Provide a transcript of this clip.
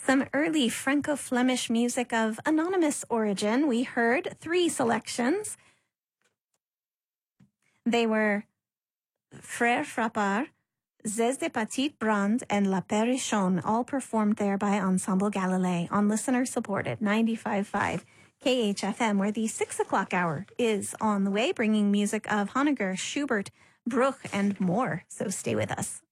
Some early Franco-Flemish music of anonymous origin. We heard 3 selections. They were Frère Frappard, Zez de Petite Brand, and La Perrichon, all performed there by Ensemble Galilée on listener-supported 95.5 KHFM, where the 6 o'clock hour is on the way, bringing music of Honegger, Schubert, Bruch, and more. So stay with us.